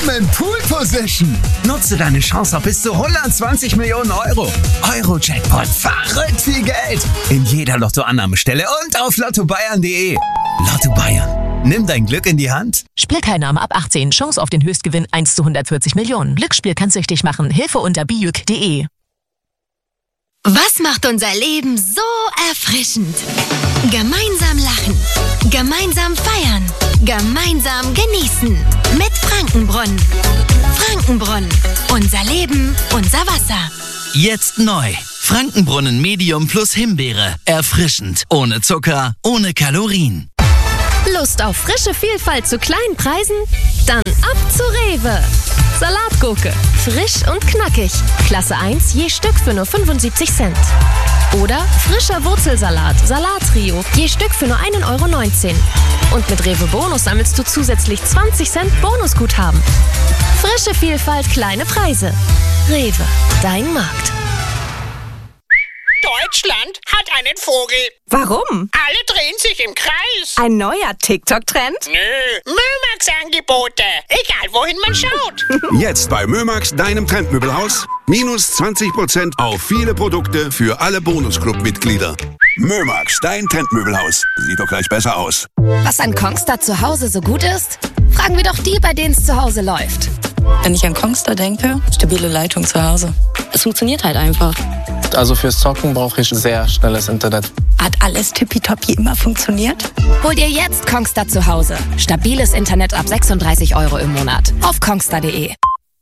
oben in Pool Position. Nutze deine Chance auf bis zu 120 Millionen Euro. Euro-Jackpot, verrückt viel Geld. In jeder Lottoannahmestelle und auf lottobayern.de. Lotto Bayern. Nimm dein Glück in die Hand. Spielteilnahme ab 18. Chance auf den Höchstgewinn 1 zu 140 Millionen. Glücksspiel kann süchtig machen. Hilfe unter biuk.de. Was macht unser Leben so erfrischend? Gemeinsam lachen, gemeinsam feiern, gemeinsam genießen. Mit Frankenbrunnen. Frankenbrunnen. Unser Leben, unser Wasser. Jetzt neu. Frankenbrunnen Medium plus Himbeere. Erfrischend. Ohne Zucker, ohne Kalorien. Lust auf frische Vielfalt zu kleinen Preisen? Dann ab zu Rewe. Salatgurke, frisch und knackig. Klasse 1 je Stück für nur 75 Cent. Oder frischer Wurzelsalat, Salattrio, je Stück für nur 1,19 €. Und mit Rewe Bonus sammelst du zusätzlich 20 Cent Bonusguthaben. Frische Vielfalt, kleine Preise. Rewe, dein Markt. Deutschland hat einen Vogel. Warum? Alle drehen sich im Kreis. Ein neuer TikTok-Trend? Nö, Mömax-Angebote. Egal, wohin man schaut. Jetzt bei Mömax, deinem Trendmöbelhaus. Minus 20% auf viele Produkte für alle Bonusclub-Mitglieder. Mömax, dein Trendmöbelhaus. Sieht doch gleich besser aus. Was an Kongstar zu Hause so gut ist? Fragen wir doch die, bei denen es zu Hause läuft. Wenn ich an Kongstar denke, stabile Leitung zu Hause. Es funktioniert halt einfach. Also fürs Zocken brauche ich sehr schnelles Internet. Hat alles tippitoppi immer funktioniert? Hol dir jetzt Kongstar zu Hause. Stabiles Internet ab 36 € im Monat. Auf kongstar.de.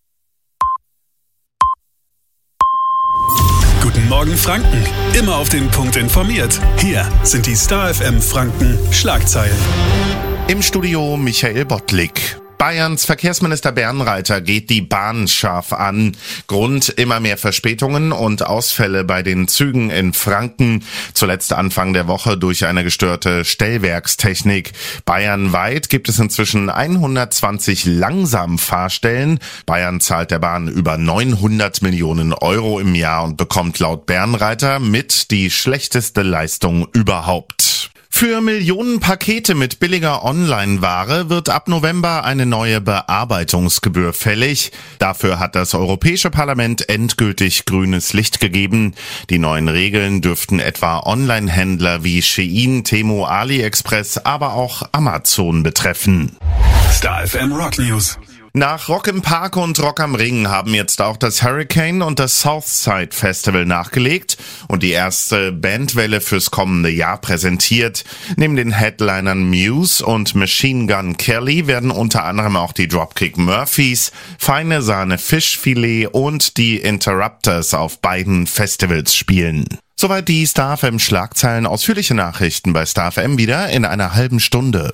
Guten Morgen Franken. Immer auf den Punkt informiert. Hier sind die Star FM Franken Schlagzeilen. Im Studio Michael Bottlik. Bayerns Verkehrsminister Bernreiter geht die Bahn scharf an. Grund immer mehr Verspätungen und Ausfälle bei den Zügen in Franken. Zuletzt Anfang der Woche durch eine gestörte Stellwerkstechnik. Bayernweit gibt es inzwischen 120 Langsamfahrstellen. Bayern zahlt der Bahn über 900 Millionen € im Jahr und bekommt laut Bernreiter mit die schlechteste Leistung überhaupt. Für Millionen Pakete mit billiger Online-Ware wird ab November eine neue Bearbeitungsgebühr fällig. Dafür hat das Europäische Parlament endgültig grünes Licht gegeben. Die neuen Regeln dürften etwa Online-Händler wie Shein, Temu, AliExpress, aber auch Amazon betreffen. Star FM Rock News. Nach Rock im Park und Rock am Ring haben jetzt auch das Hurricane und das Southside Festival nachgelegt und die erste Bandwelle fürs kommende Jahr präsentiert. Neben den Headlinern Muse und Machine Gun Kelly werden unter anderem auch die Dropkick Murphys, Feine Sahne Fischfilet und die Interrupters auf beiden Festivals spielen. Soweit die Star FM Schlagzeilen. Ausführliche Nachrichten bei Star FM wieder in einer halben Stunde.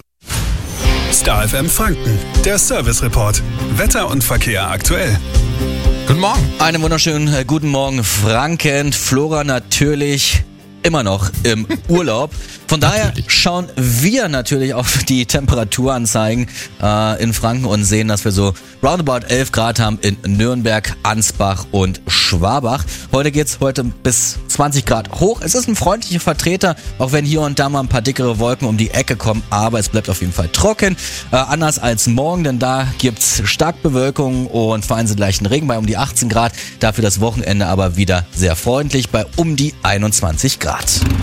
Star FM Franken, der Service Report. Wetter und Verkehr aktuell. Guten Morgen. Einen wunderschönen guten Morgen, Franken. Flora natürlich immer noch im Urlaub. Von daher schauen wir natürlich auf die Temperaturanzeigen in Franken und sehen, dass wir so roundabout 11 Grad haben in Nürnberg, Ansbach und Schwabach. Heute bis 20 Grad hoch. Es ist ein freundlicher Vertreter, auch wenn hier und da mal ein paar dickere Wolken um die Ecke kommen, aber es bleibt auf jeden Fall trocken. Anders als morgen, denn da gibt's stark Bewölkung und vereinzelt leichten Regen bei um die 18 Grad. Dafür das Wochenende aber wieder sehr freundlich bei um die 21 Grad.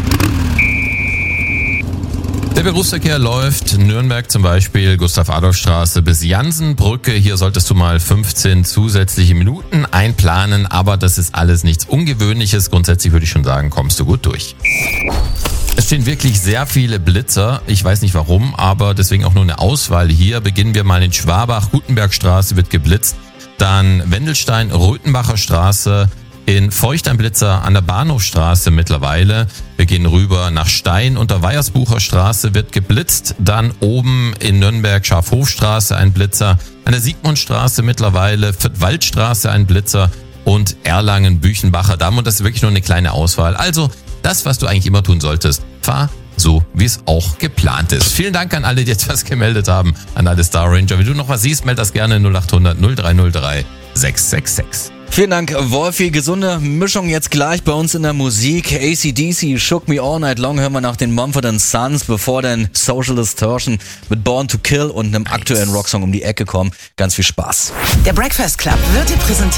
Der Berufsverkehr läuft, Nürnberg zum Beispiel, Gustav-Adolf-Straße bis Jansenbrücke. Hier solltest du mal 15 zusätzliche Minuten einplanen, aber das ist alles nichts Ungewöhnliches. Grundsätzlich würde ich schon sagen, kommst du gut durch. Es stehen wirklich sehr viele Blitzer. Ich weiß nicht warum, aber deswegen auch nur eine Auswahl hier. Beginnen wir mal in Schwabach. Gutenbergstraße wird geblitzt. Dann Wendelstein, Röthenbacher Straße. In Feucht ein Blitzer an der Bahnhofstraße mittlerweile. Wir gehen rüber nach Stein unter Weiersbucher Straße wird geblitzt. Dann oben in Nürnberg Schafhofstraße ein Blitzer. An der Siegmundstraße mittlerweile Fürth-Waldstraße ein Blitzer. Und Erlangen, Büchenbacher Damm. Und das ist wirklich nur eine kleine Auswahl. Also das, was du eigentlich immer tun solltest. Fahr so, wie es auch geplant ist. Vielen Dank an alle, die jetzt was gemeldet haben. An alle Star Ranger. Wenn du noch was siehst, meld das gerne 0800 0303 666. Vielen Dank, Wolfi. Gesunde Mischung jetzt gleich bei uns in der Musik. AC/DC, Shook Me All Night Long hören wir nach den Mumford & Sons, bevor dann Social Distortion mit Born to Kill und einem aktuellen Rocksong um die Ecke kommen. Ganz viel Spaß. Der Breakfast Club wird dir präsentiert